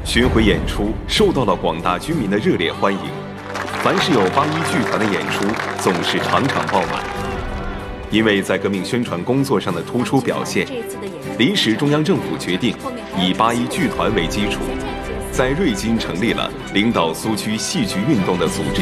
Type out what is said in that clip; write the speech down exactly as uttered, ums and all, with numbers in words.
巡回演出受到了广大居民的热烈欢迎。凡是有八一剧团的演出，总是场场爆满。因为在革命宣传工作上的突出表现，临时中央政府决定以八一剧团为基础，在瑞金成立了领导苏区戏剧运动的组织